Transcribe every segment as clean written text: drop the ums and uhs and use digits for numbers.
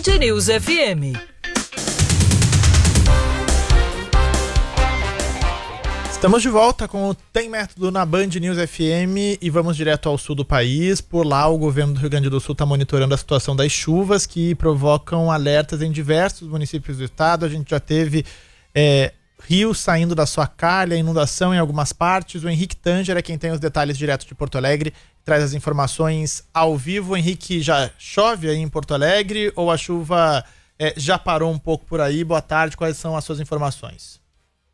News FM. Estamos de volta com o Tem Método na Band News FM e vamos direto ao sul do país. Por lá, o governo do Rio Grande do Sul está monitorando a situação das chuvas que provocam alertas em diversos municípios do estado. A gente já teve rios saindo da sua calha, inundação em algumas partes. O Henrique Tanger é quem tem os detalhes direto de Porto Alegre, traz as informações ao vivo. Henrique, já chove aí em Porto Alegre ou a chuva já parou um pouco por aí? Boa tarde, quais são as suas informações?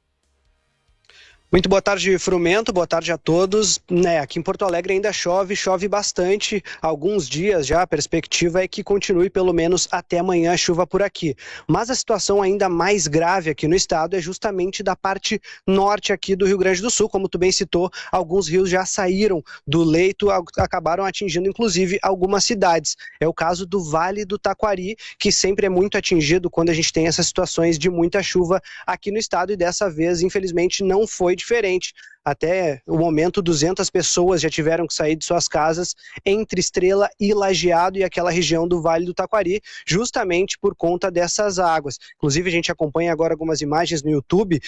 Muito boa tarde, Frumento, boa tarde a todos. Aqui em Porto Alegre ainda chove bastante, alguns dias já, a perspectiva é que continue pelo menos até amanhã a chuva por aqui. Mas a situação ainda mais grave aqui no estado é justamente da parte norte aqui do Rio Grande do Sul, como tu bem citou, alguns rios já saíram do leito, acabaram atingindo inclusive algumas cidades. É o caso do Vale do Taquari, que sempre é muito atingido quando a gente tem essas situações de muita chuva aqui no estado e dessa vez, infelizmente, não foi diferente. Até o momento, 200 pessoas já tiveram que sair de suas casas entre Estrela e Lajeado e aquela região do Vale do Taquari, justamente por conta dessas águas. Inclusive, a gente acompanha agora algumas imagens no YouTube,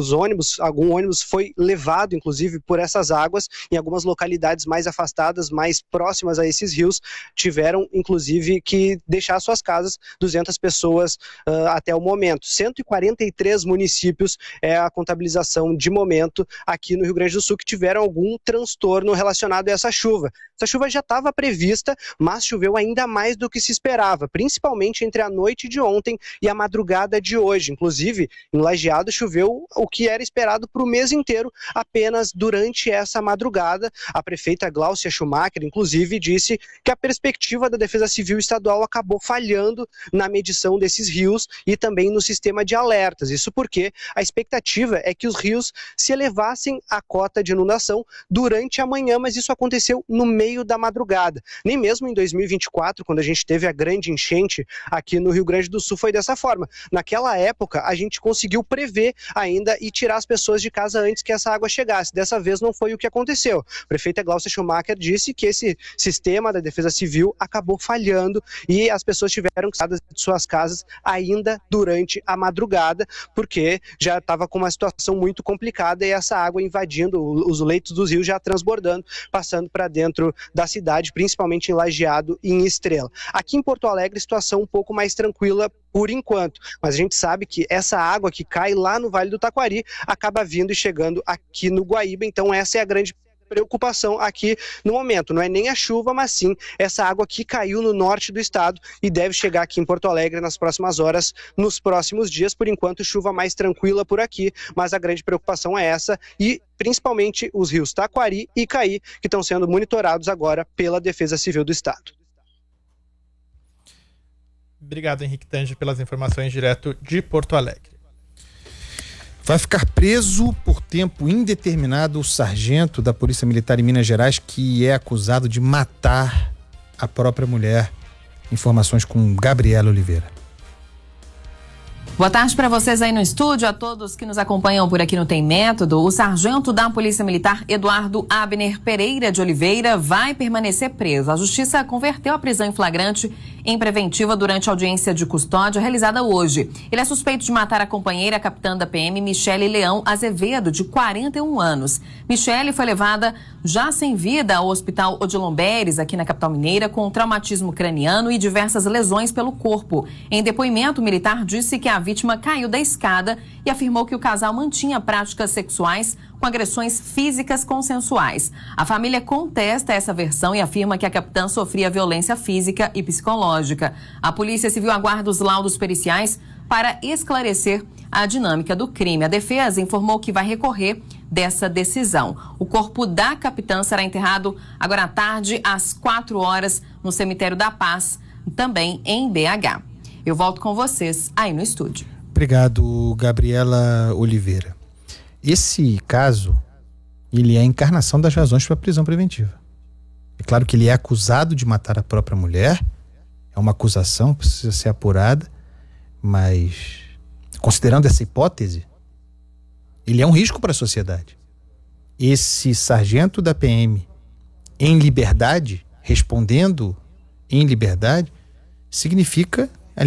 algum ônibus foi levado, inclusive, por essas águas, em algumas localidades mais afastadas, mais próximas a esses rios, tiveram, inclusive, que deixar suas casas, 200 pessoas até o momento. 143 municípios é a contabilização de momento aqui no Rio Grande do Sul que tiveram algum transtorno relacionado a essa chuva. Essa chuva já estava prevista, mas choveu ainda mais do que se esperava, principalmente entre a noite de ontem e a madrugada de hoje. Inclusive, em Lajeado choveu o que era esperado para o mês inteiro, apenas durante essa madrugada. A prefeita Gláucia Schumacher, inclusive, disse que a perspectiva da Defesa Civil Estadual acabou falhando na medição desses rios e também no sistema de alertas. Isso porque a expectativa é que os rios se elevassem a cota de inundação durante a manhã, mas isso aconteceu no meio da madrugada. Nem mesmo em 2024, quando a gente teve a grande enchente aqui no Rio Grande do Sul, foi dessa forma. Naquela época, a gente conseguiu prever ainda e tirar as pessoas de casa antes que essa água chegasse. Dessa vez não foi o que aconteceu. A prefeita Gláucia Schumacher disse que esse sistema da Defesa Civil acabou falhando e as pessoas tiveram que sair de suas casas ainda durante a madrugada, porque já estava com uma situação muito complicada e essa água invadindo os leitos dos rios, já transbordando, passando para dentro da cidade, principalmente em Lajeado e em Estrela. Aqui em Porto Alegre, situação um pouco mais tranquila por enquanto, mas a gente sabe que essa água que cai lá no Vale do Taquari acaba vindo e chegando aqui no Guaíba, então essa é a grande preocupação aqui no momento. Não é nem a chuva, mas sim essa água que caiu no norte do estado e deve chegar aqui em Porto Alegre nas próximas horas, nos próximos dias. Por enquanto, chuva mais tranquila por aqui, mas a grande preocupação é essa e principalmente os rios Taquari e Caí, que estão sendo monitorados agora pela Defesa Civil do Estado. Obrigado, Henrique Tanger, pelas informações direto de Porto Alegre. Vai ficar preso por tempo indeterminado o sargento da Polícia Militar em Minas Gerais que é acusado de matar a própria mulher. Informações com Gabriela Oliveira. Boa tarde para vocês aí no estúdio, a todos que nos acompanham por aqui no Tem Método. O sargento da Polícia Militar, Eduardo Abner Pereira de Oliveira, vai permanecer preso. A Justiça converteu a prisão em flagrante em preventiva durante a audiência de custódia realizada hoje. Ele é suspeito de matar a companheira, a capitã da PM, Michele Leão Azevedo, de 41 anos. Michele foi levada já sem vida ao Hospital Odilon Beres, aqui na capital mineira, com traumatismo craniano e diversas lesões pelo corpo. Em depoimento, o militar disse que a vítima caiu da escada e afirmou que o casal mantinha práticas sexuais com agressões físicas consensuais. A família contesta essa versão e afirma que a capitã sofria violência física e psicológica. A Polícia Civil aguarda os laudos periciais para esclarecer a dinâmica do crime. A defesa informou que vai recorrer dessa decisão. O corpo da capitã será enterrado agora à tarde, às 4 horas, no Cemitério da Paz, também em BH. Eu volto com vocês aí no estúdio. Obrigado, Gabriela Oliveira. Esse caso, ele é a encarnação das razões para a prisão preventiva. É claro que ele é acusado de matar a própria mulher, é uma acusação, precisa ser apurada, mas considerando essa hipótese, ele é um risco para a sociedade. Esse sargento da PM em liberdade, respondendo em liberdade, significa